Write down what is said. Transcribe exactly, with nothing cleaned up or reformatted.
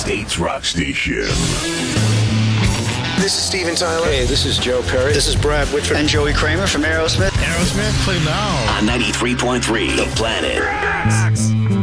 State's rock station. This is Steven Tyler. Hey, this is Joe Perry. This is Brad Whitford. And Joey Kramer from Aerosmith. Aerosmith, play now. On ninety-three point three, The Planet. Rocks.